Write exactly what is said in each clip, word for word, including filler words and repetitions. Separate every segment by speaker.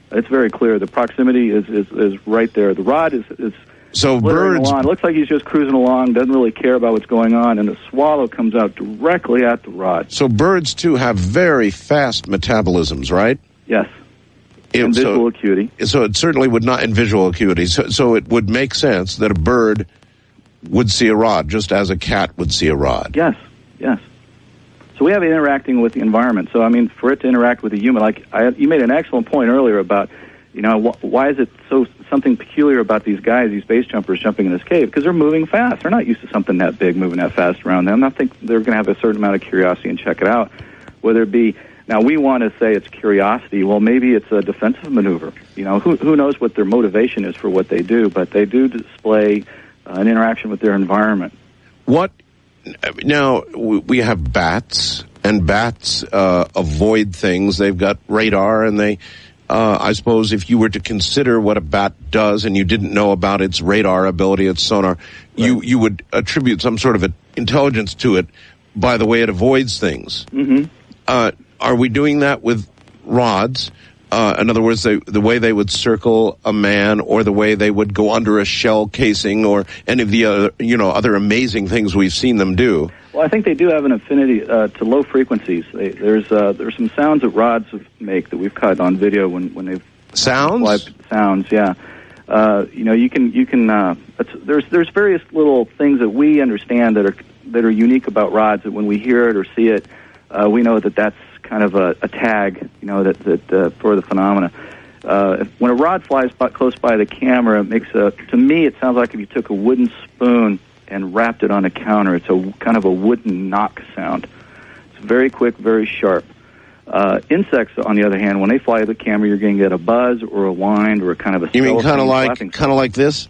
Speaker 1: It's very clear. The proximity is, is, is right there. The rod is, is
Speaker 2: so birds.
Speaker 1: Along. It looks like he's just cruising along, doesn't really care about what's going on, and the swallow comes out directly at the rod.
Speaker 2: So birds, too, have very fast metabolisms, right?
Speaker 1: Yes.
Speaker 2: It,
Speaker 1: and visual
Speaker 2: so,
Speaker 1: acuity.
Speaker 2: So it certainly would not, in visual acuity, so, so it would make sense that a bird would see a rod, just as a cat would see a rod.
Speaker 1: Yes, yes. So we have it interacting with the environment. So, I mean, for it to interact with a human, like I, you made an excellent point earlier about, you know, wh- why is it so something peculiar about these guys, these base jumpers jumping in this cave? Because they're moving fast. They're not used to something that big moving that fast around them. I think they're going to have a certain amount of curiosity and check it out, whether it be... Now, we want to say it's curiosity. Well, maybe it's a defensive maneuver. You know, who who knows what their motivation is for what they do, but they do display uh, an interaction with their environment.
Speaker 2: What, now, we have bats, and bats uh, avoid things. They've got radar, and they, uh, I suppose if you were to consider what a bat does and you didn't know about its radar ability, its sonar, right. you, you would attribute some sort of a intelligence to it by the way it avoids things.
Speaker 1: Mm-hmm.
Speaker 2: Uh, Are we doing that with rods? Uh, in other words, they, the way they would circle a man, or the way they would go under a shell casing, or any of the other, you know, other amazing things we've seen them do?
Speaker 1: Well, I think they do have an affinity uh, to low frequencies. They, there's uh, there's some sounds that rods make that we've caught on video when when they've
Speaker 2: sounds
Speaker 1: live sounds. Yeah, uh, you know, you can you can. Uh, it's, there's there's various little things that we understand that are that are unique about rods, that when we hear it or see it, uh, we know that that's kind of a, a tag, you know, that that uh, for the phenomena. Uh, if, when a rod flies by, close by the camera, it makes a, to me, it sounds like if you took a wooden spoon and wrapped it on a counter. It's a kind of a wooden knock sound. It's very quick, very sharp. Uh, insects, on the other hand, when they fly the camera, you're going to get a buzz or a whine or a kind of a.
Speaker 2: You mean kind of like kind of like this?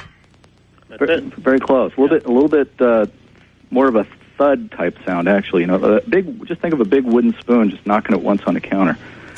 Speaker 1: Very, very close. A little bit, a little bit uh, more of a thud type sound, actually. You know, a big. Just think of a big wooden spoon just knocking it once on a counter,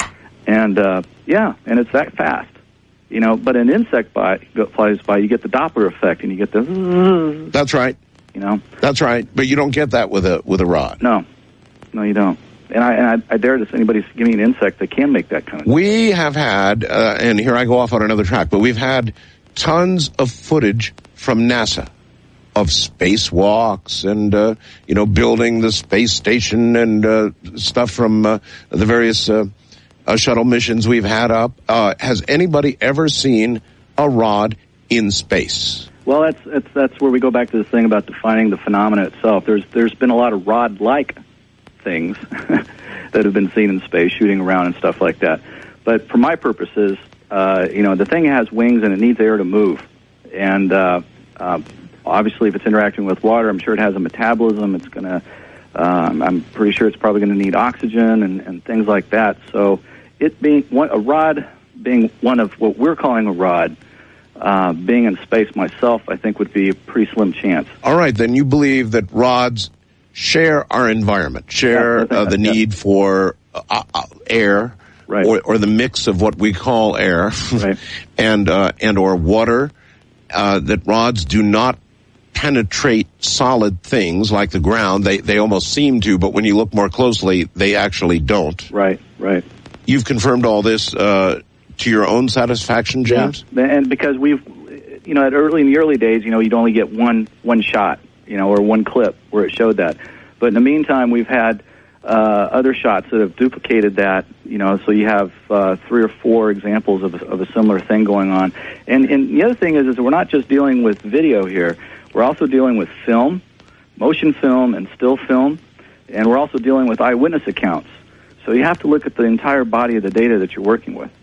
Speaker 1: and uh, yeah, and it's that fast. You know, but an insect by, flies by, you get the Doppler effect, and you get the.
Speaker 2: That's right.
Speaker 1: You know.
Speaker 2: That's right, but you don't get that with a with a rod.
Speaker 1: No, no, you don't. And I, and I, I dare to anybody give me an insect that can make that kind of.
Speaker 2: We have had, uh, and here I go off on another track, but we've had tons of footage from NASA of spacewalks and uh, you know, building the space station and uh, stuff from uh, the various uh, uh, shuttle missions we've had up. Uh, has anybody ever seen a rod in space?
Speaker 1: Well, that's that's that's where we go back to this thing about defining the phenomena itself. There's there's been a lot of rod-like things that have been seen in space, shooting around and stuff like that. But for my purposes, uh, you know, the thing has wings and it needs air to move. And uh, uh, obviously, if it's interacting with water, I'm sure it has a metabolism. It's going to, um, I'm pretty sure it's probably going to need oxygen and, and things like that. So it being one, a rod, being one of what we're calling a rod, uh, being in space myself, I think would be a pretty slim chance.
Speaker 2: All right, then you believe that rods share our environment, share
Speaker 1: yeah,
Speaker 2: uh, the need yeah. for uh, uh, air,
Speaker 1: right.
Speaker 2: or, or the mix of what we call air,
Speaker 1: right.
Speaker 2: and uh, and or water. Uh, that rods do not penetrate solid things like the ground. They they almost seem to, but when you look more closely, they actually don't.
Speaker 1: Right, right.
Speaker 2: You've confirmed all this uh, to your own satisfaction, James?
Speaker 1: Yeah. And because we've, you know, at early in the early days, you know, you'd only get one one shot. You know, or one clip where it showed that. But in the meantime, we've had uh, other shots that have duplicated that, you know, so you have uh, three or four examples of a, of a similar thing going on. And, and the other thing is, is that we're not just dealing with video here. We're also dealing with film, motion film, and still film, and we're also dealing with eyewitness accounts. So you have to look at the entire body of the data that you're working with.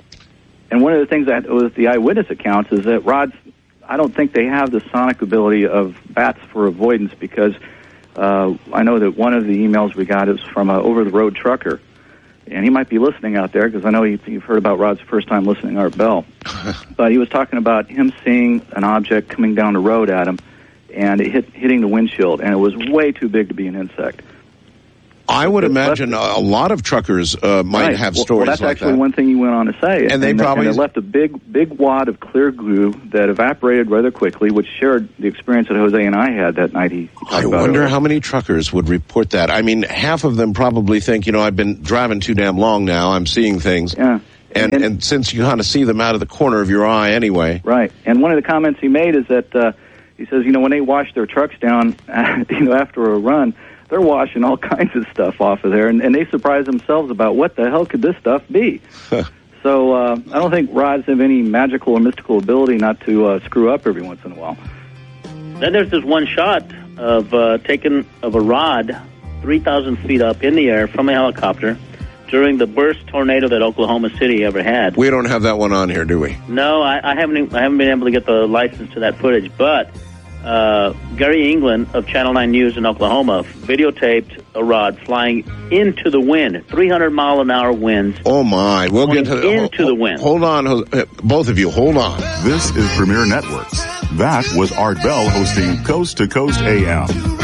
Speaker 1: And one of the things that with the eyewitness accounts is that rods, I don't think they have the sonic ability of bats for avoidance, because uh, I know that one of the emails we got is from an over-the-road trucker, and he might be listening out there, because I know you've, you've heard about Rod's first time listening to Art Bell. But he was talking about him seeing an object coming down the road at him, and it hit, hitting the windshield, and it was way too big to be an insect.
Speaker 2: I would imagine a lot of truckers uh, might
Speaker 1: right.
Speaker 2: have
Speaker 1: well,
Speaker 2: stories
Speaker 1: well, that's
Speaker 2: like
Speaker 1: actually
Speaker 2: that.
Speaker 1: one thing you went on to say.
Speaker 2: And, and they probably
Speaker 1: and it left a big, big wad of clear glue that evaporated rather quickly, which shared the experience that Jose and I had that night. He, he talked
Speaker 2: I
Speaker 1: about
Speaker 2: wonder
Speaker 1: earlier.
Speaker 2: how many truckers would report that. I mean, half of them probably think, you know, I've been driving too damn long now. I'm seeing things.
Speaker 1: Yeah.
Speaker 2: And, and, and since you kind of see them out of the corner of your eye anyway.
Speaker 1: Right. And one of the comments he made is that uh, he says, you know, when they wash their trucks down, you know, after a run, they're washing all kinds of stuff off of there, and, and they surprise themselves about what the hell could this stuff be. So uh, I don't think rods have any magical or mystical ability not to uh, screw up every once in a while.
Speaker 3: Then there's this one shot of uh, taken of a rod three thousand feet up in the air from a helicopter during the burst tornado that Oklahoma City ever had.
Speaker 2: We don't have that one on here, do we?
Speaker 3: No, I, I haven't. I haven't been able to get the license to that footage, but. Uh, Gary England of Channel nine News in Oklahoma videotaped a rod flying into the wind, three hundred mile an hour winds.
Speaker 2: Oh my! We'll get to
Speaker 3: into
Speaker 2: hold,
Speaker 3: the wind.
Speaker 2: Hold on, both of you. Hold on.
Speaker 4: This is Premier Networks. That was Art Bell hosting Coast to Coast A M.